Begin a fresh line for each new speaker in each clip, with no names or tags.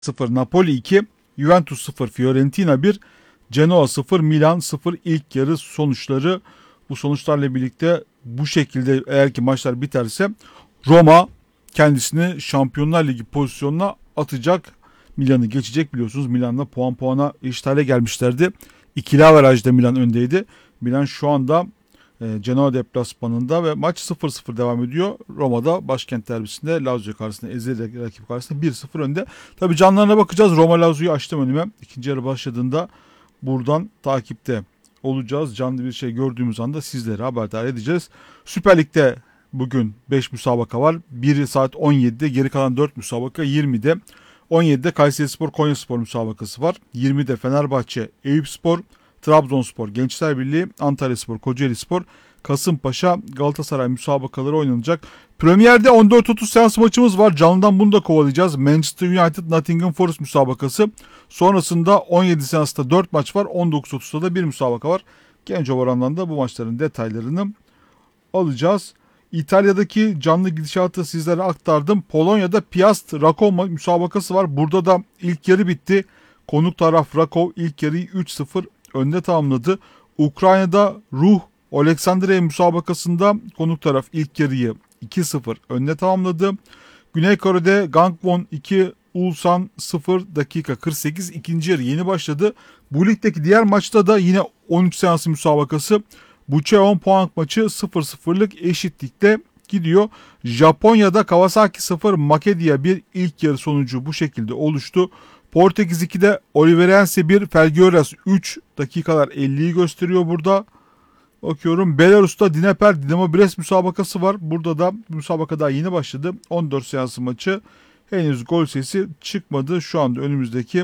0, Napoli 2, Juventus 0, Fiorentina 1, Genoa 0, Milan 0 ilk yarı sonuçları. Bu sonuçlarla birlikte bu şekilde eğer ki maçlar biterse Roma kendisini Şampiyonlar Ligi pozisyonuna atacak. Milan'ı geçecek, biliyorsunuz. Milan'la puana eşit hale gelmişlerdi. İkili averajda Milan öndeydi. Milan şu anda Genoa deplasmanında ve maç 0-0 devam ediyor. Roma'da başkent derbisinde Lazio karşısında, ezeli rakip karşısında 1-0 önde. Tabii canlarına bakacağız. Roma Lazio'yu açtım önüme. İkinci yarı başladığında buradan takipte olacağız. Canlı bir şey gördüğümüz anda sizlere haberdar edeceğiz. Süper Lig'de bugün 5 müsabaka var. Biri saat 17'de, geri kalan 4 müsabaka 20'de. 17'de Kayserispor Konyaspor müsabakası var. 20'de Fenerbahçe Eyüpspor, Trabzonspor Gençler Birliği, Antalyaspor Kocaelispor, Kasımpaşa Galatasaray müsabakaları oynanacak. Premier'de 14.30 seans maçımız var. Canlıdan bunu da kovalayacağız. Manchester United Nottingham Forest müsabakası. Sonrasında 17 seansta 4 maç var. 19.30'da da bir müsabaka var. Genco orandan da bu maçların detaylarını alacağız. İtalya'daki canlı gidişatı sizlere aktardım. Polonya'da Piast Rakov müsabakası var. Burada da ilk yarı bitti. Konuk taraf Rakov ilk yarıyı 3-0 önde tamamladı. Ukrayna'da Ruh Oleksandriya müsabakasında konuk taraf ilk yarıyı 2-0 önde tamamladı. Güney Kore'de Gangwon 2 Ulsan 0 dakika 48 ikinci yarı yeni başladı. Bu ligdeki diğer maçta da yine 13 seansı müsabakası. Bucheon puan maçı 0-0'lık eşitlikte gidiyor. Japonya'da Kawasaki 0 Makedia 1 ilk yarı sonucu bu şekilde oluştu. Portekiz 2'de Oliveirense 1 Felgueiras 3 dakikalar 50'yi gösteriyor burada. Bakıyorum Belarus'ta Dnepr Dinamo Brest müsabakası var. Burada da müsabaka daha yeni başladı. 14 seansı maçı. Henüz gol sesi çıkmadı. Şu anda önümüzdeki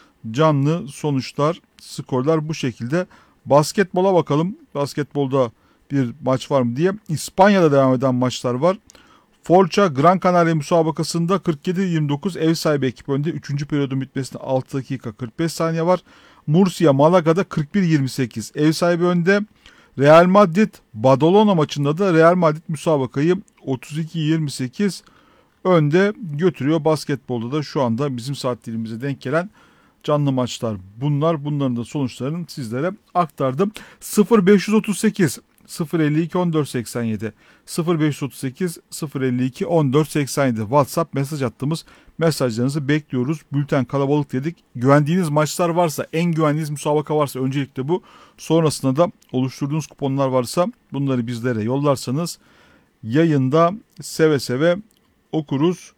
canlı sonuçlar, skorlar bu şekilde. Basketbola bakalım. Basketbolda bir maç var mı diye. İspanya'da devam eden maçlar var. Força Gran Canaria müsabakasında 47-29 ev sahibi ekip önde. 3. periyodun bitmesine 6 dakika 45 saniye var. Murcia Malaga'da 41-28 ev sahibi önde. Real Madrid Badalona maçında da Real Madrid müsabakayı 32-28 önde götürüyor. Basketbolda da şu anda bizim saat dilimimize denk gelen canlı maçlar bunlar. Bunların da sonuçlarını sizlere aktardım. 0538 052 1487 0538 052 1487 WhatsApp mesaj attığımız mesajlarınızı bekliyoruz. Bülten kalabalık dedik. Güvendiğiniz maçlar varsa, en güvendiğiniz müsabaka varsa öncelikle bu. Sonrasında da oluşturduğunuz kuponlar varsa bunları bizlere yollarsanız yayında seve seve okuruz.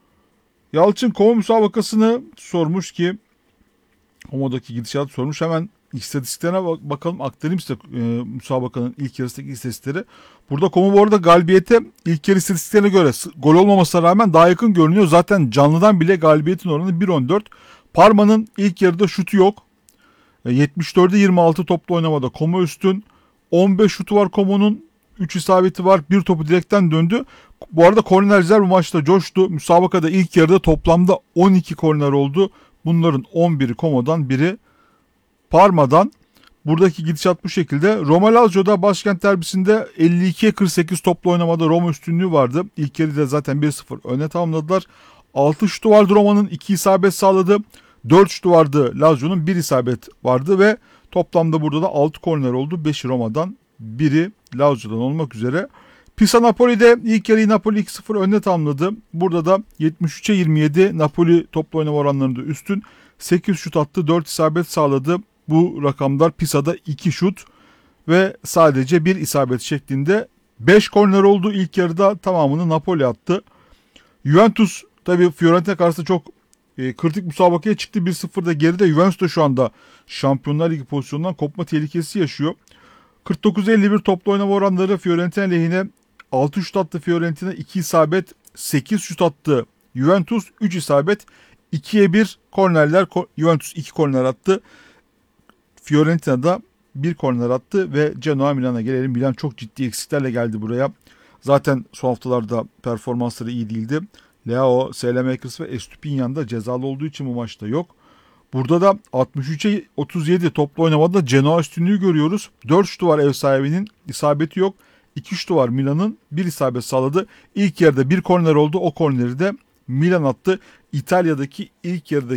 Yalçın Kova müsabakasını sormuş ki, Komo'daki gidişatı sormuş. Hemen istatistiklerine bakalım. Aktarayım size müsabakanın ilk yarısındaki istatistikleri. Burada Komo bu arada galibiyete ilk yarı istatistiklerine göre gol olmamasına rağmen daha yakın görünüyor. Zaten canlıdan bile galibiyetin oranı 1.14. Parma'nın ilk yarıda şutu yok. 74'e 26 toplu oynamada Komo üstün. 15 şutu var Komo'nun. 3 isabeti var. Bir topu direkten döndü. Bu arada kornerciler bu maçta coştu. Müsabakada ilk yarıda toplamda 12 korner oldu. Bunların 11'i Komo'dan, biri Parma'dan. Buradaki gidişat bu şekilde. Roma Lazio'da başkent derbisinde 52'ye 48 toplu oynamada Roma üstünlüğü vardı. İlk yarıda zaten 1-0 öne tamamladılar. 6 şutu vardı Roma'nın, 2 isabet sağladı. 4 şutu vardı Lazio'nun, 1 isabet vardı ve toplamda burada da 6 korner oldu. 5'i Roma'dan, 1'i Lazio'dan olmak üzere. Pisa Napoli'de ilk yarıyı Napoli 2-0 önde tamamladı. Burada da 73'e 27 Napoli toplu oynama oranlarında üstün. 8 şut attı, 4 isabet sağladı. Bu rakamlar Pisa'da 2 şut ve sadece 1 isabet şeklinde. 5 korner oldu ilk yarıda, tamamını Napoli attı. Juventus tabii Fiorentina karşısında çok kritik müsabakaya çıktı. 1-0'da geride. Juventus da şu anda Şampiyonlar Ligi pozisyonundan kopma tehlikesi yaşıyor. 49-51 toplu oynama oranları Fiorentina lehine. 6 şut attı Fiorentina, 2 isabet, 8 şut attı Juventus, 3 isabet, 2'ye 1 kornerler. Juventus 2 korner attı. Fiorentina'da 1 korner attı ve Genoa Milan'a gelelim. Milan çok ciddi eksiklerle geldi buraya. Zaten son haftalarda performansları iyi değildi. Leao, Saelemaekers ve Estupiñan da cezalı olduğu için bu maçta yok. Burada da 63'e 37 toplu oynamada Genoa üstünlüğü görüyoruz. 4 şutu var ev sahibinin, isabeti yok. 2 şutu var Milan'ın, 1 isabet sağladı. İlk yarıda 1 korner oldu. O korneri de Milan attı. İtalya'daki ilk yarıdaki